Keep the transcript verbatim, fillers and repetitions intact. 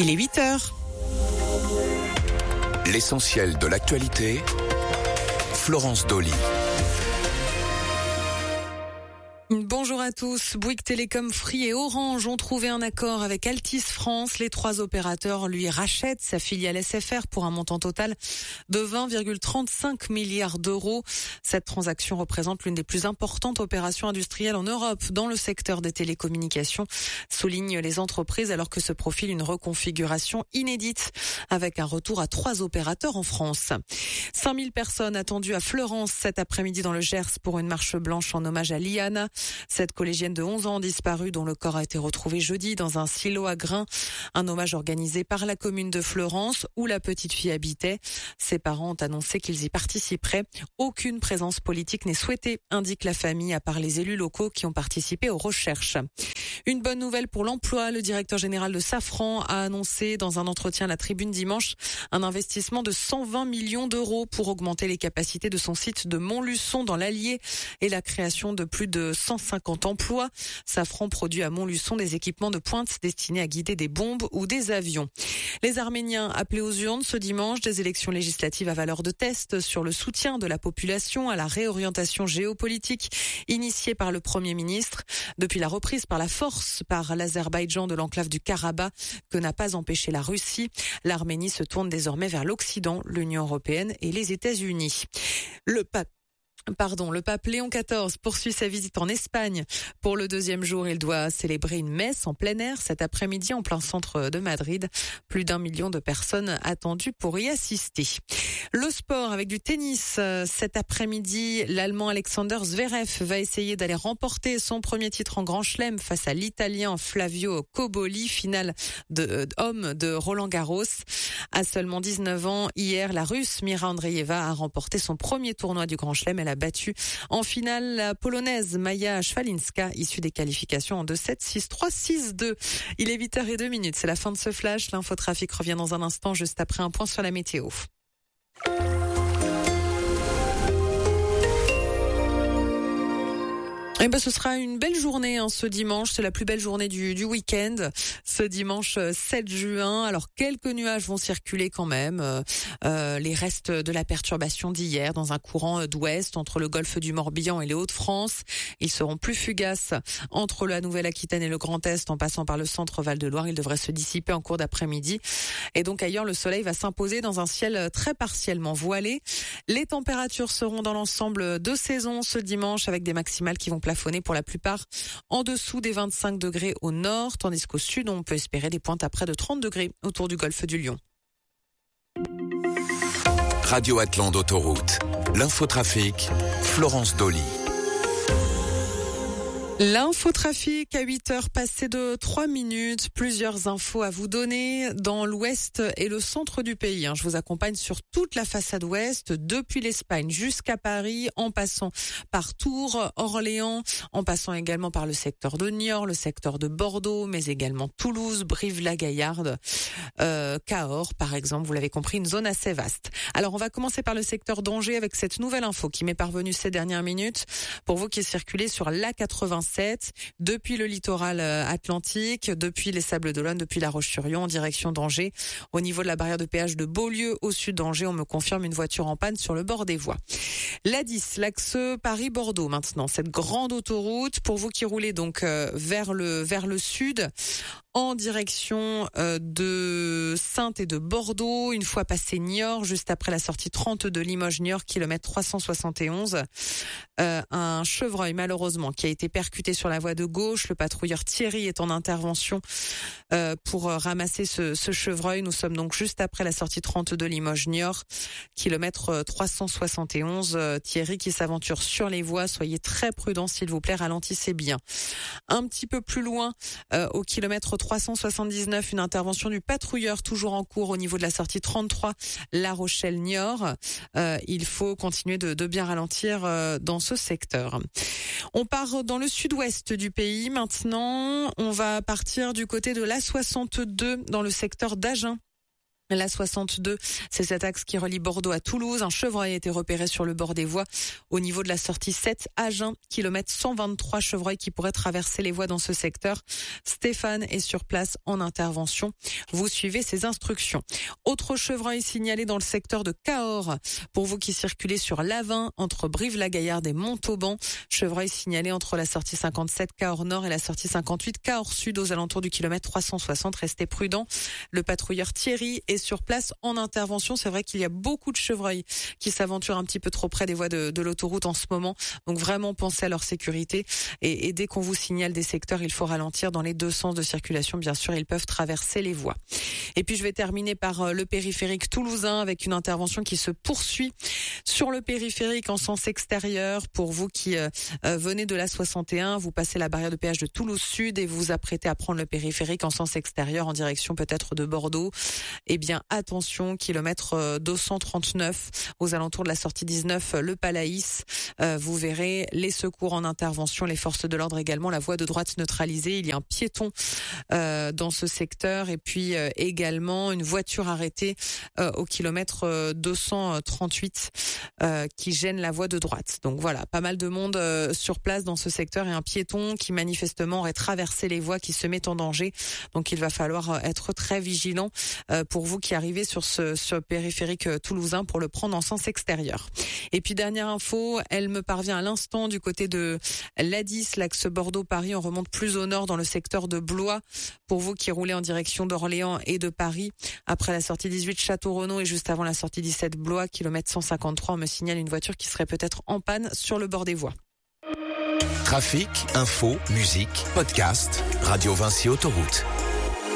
Il est huit heures. L'essentiel de l'actualité, Florence Dolly. Bonjour à tous. Bouygues Télécom, Free et Orange ont trouvé un accord avec Altice France. Les trois opérateurs lui rachètent sa filiale S F R pour un montant total de vingt virgule trente-cinq milliards d'euros. Cette transaction représente l'une des plus importantes opérations industrielles en Europe dans le secteur des télécommunications, soulignent les entreprises, alors que se profile une reconfiguration inédite avec un retour à trois opérateurs en France. cinq mille personnes attendues à Fleurance cet après-midi dans le Gers pour une marche blanche en hommage à Liana. Cette collégienne de onze ans disparue dont le corps a été retrouvé jeudi dans un silo à grains. Un hommage organisé par la commune de Fleurance où la petite fille habitait. Ses parents ont annoncé qu'ils y participeraient. Aucune présence politique n'est souhaitée, indique la famille, à part les élus locaux qui ont participé aux recherches. Une bonne nouvelle pour l'emploi. Le directeur général de Safran a annoncé dans un entretien à la Tribune dimanche un investissement de cent vingt millions d'euros pour augmenter les capacités de son site de Montluçon dans l'Allier et la création de plus de cent cinquante emplois. Safran produit à Montluçon des équipements de pointe destinés à guider des bombes ou des avions. Les Arméniens appelés aux urnes ce dimanche, des élections législatives à valeur de test sur le soutien de la population à la réorientation géopolitique initiée par le Premier ministre. Depuis la reprise par la force par l'Azerbaïdjan de l'enclave du Karabakh que n'a pas empêché la Russie, l'Arménie se tourne désormais vers l'Occident, l'Union européenne et les États-Unis. Le pape Pardon, le pape Léon quatorze poursuit sa visite en Espagne. Pour le deuxième jour, il doit célébrer une messe en plein air cet après-midi en plein centre de Madrid. Plus d'un million de personnes attendues pour y assister. Le sport avec du tennis. Cet après-midi, l'Allemand Alexander Zverev va essayer d'aller remporter son premier titre en Grand Chelem face à l'Italien Flavio Cobolli, finale de euh, homme de Roland Garros. À seulement dix-neuf ans, hier, la Russe Mira Andreeva a remporté son premier tournoi du Grand Chelem. Elle a battu en finale la Polonaise Maja Szwalinska, issue des qualifications en deux sept, six trois, six deux. Il est huit heures zéro deux, c'est la fin de ce flash. L'infotrafic revient dans un instant, juste après un point sur la météo. Eh ben, ce sera une belle journée hein, ce dimanche. C'est la plus belle journée du, du week-end. Ce dimanche sept juin. Alors quelques nuages vont circuler quand même. Euh, les restes de la perturbation d'hier dans un courant d'ouest entre le golfe du Morbihan et les Hauts-de-France. Ils seront plus fugaces entre la Nouvelle-Aquitaine et le Grand Est en passant par le centre Val-de-Loire. Ils devraient se dissiper en cours d'après-midi. Et donc ailleurs, le soleil va s'imposer dans un ciel très partiellement voilé. Les températures seront dans l'ensemble de saison ce dimanche avec des maximales qui vont plafonner pour la plupart en dessous des vingt-cinq degrés au nord, tandis qu'au sud, on peut espérer des pointes à près de trente degrés autour du golfe du Lion. Radio Atlante Autoroute. L'infotrafic, Florence Dolly. L'infotrafic à huit heures passées de trois minutes. Plusieurs infos à vous donner dans l'ouest et le centre du pays. Je vous accompagne sur toute la façade ouest, depuis l'Espagne jusqu'à Paris, en passant par Tours, Orléans, en passant également par le secteur de Niort, le secteur de Bordeaux, mais également Toulouse, Brive-la-Gaillarde, euh, Cahors par exemple. Vous l'avez compris, une zone assez vaste. Alors on va commencer par le secteur d'Angers avec cette nouvelle info qui m'est parvenue ces dernières minutes. Pour vous qui circulez sur l'A quatre-vingt-sept, depuis le littoral atlantique, depuis les Sables d'Olonne, depuis La Roche-sur-Yon en direction d'Angers. Au niveau de la barrière de péage de Beaulieu, au sud d'Angers, on me confirme une voiture en panne sur le bord des voies. L'A dix, l'axe Paris-Bordeaux maintenant, cette grande autoroute. Pour vous qui roulez donc euh, vers le vers le sud, en direction euh, de Saintes et de Bordeaux, une fois passé Niort, juste après la sortie trente de Limoges-Niort, kilomètre trois cent soixante et onze. Euh, un chevreuil, malheureusement, qui a été percuté sur la voie de gauche. Le patrouilleur Thierry est en intervention euh, pour ramasser ce, ce chevreuil. Nous sommes donc juste après la sortie trente de Limoges-Niort, kilomètre trois cent soixante et onze. Euh, Thierry qui s'aventure sur les voies. Soyez très prudents, s'il vous plaît, ralentissez bien. Un petit peu plus loin, euh, au kilomètre trois cent soixante-dix-neuf, une intervention du patrouilleur toujours en cours au niveau de la sortie trente-trois, La Rochelle-Niort. Euh, il faut continuer de, de bien ralentir euh, dans ce secteur. On part dans le sud-ouest du pays maintenant. On va partir du côté de l'A soixante-deux dans le secteur d'Agen. La soixante-deux, c'est cet axe qui relie Bordeaux à Toulouse. Un chevreuil a été repéré sur le bord des voies au niveau de la sortie sept Agen, kilomètre cent vingt-trois, chevreuil qui pourrait traverser les voies dans ce secteur. Stéphane est sur place en intervention. Vous suivez ses instructions. Autre chevreuil signalé dans le secteur de Cahors. Pour vous qui circulez sur l'A vingt entre Brive-la-Gaillarde et Montauban, chevreuil signalé entre la sortie cinquante-sept Cahors Nord et la sortie cinquante-huit Cahors Sud aux alentours du kilomètre trois cent soixante. Restez prudents. Le patrouilleur Thierry est sur place en intervention. C'est vrai qu'il y a beaucoup de chevreuils qui s'aventurent un petit peu trop près des voies de, de l'autoroute en ce moment. Donc vraiment pensez à leur sécurité. Et, et dès qu'on vous signale des secteurs, il faut ralentir dans les deux sens de circulation. Bien sûr, ils peuvent traverser les voies. Et puis je vais terminer par le périphérique toulousain avec une intervention qui se poursuit sur le périphérique en sens extérieur. Pour vous qui euh, venez de la soixante et un, vous passez la barrière de péage de Toulouse Sud et vous vous apprêtez à prendre le périphérique en sens extérieur en direction peut-être de Bordeaux. Eh bien, attention, kilomètre deux cent trente-neuf aux alentours de la sortie dix-neuf, le Palaïs. Euh, vous verrez les secours en intervention, les forces de l'ordre également, la voie de droite neutralisée. Il y a un piéton euh, dans ce secteur et puis euh, également une voiture arrêtée euh, au kilomètre deux cent trente-huit euh, qui gêne la voie de droite. Donc voilà, pas mal de monde euh, sur place dans ce secteur et un piéton qui manifestement aurait traversé les voies qui se met en danger. Donc il va falloir être très vigilant euh, pour vous qui arrivez sur ce, ce périphérique toulousain pour le prendre en sens extérieur. Et puis dernière info, elle me parvient à l'instant du côté de l'A dix, l'axe Bordeaux-Paris. On remonte plus au nord dans le secteur de Blois. Pour vous qui roulez en direction d'Orléans et de Paris, après la sortie dix-huit Château-Renaud et juste avant la sortie dix-sept Blois, kilomètre cent cinquante-trois, on me signale une voiture qui serait peut-être en panne sur le bord des voies. Trafic, info, musique, podcast, Radio Vinci Autoroute.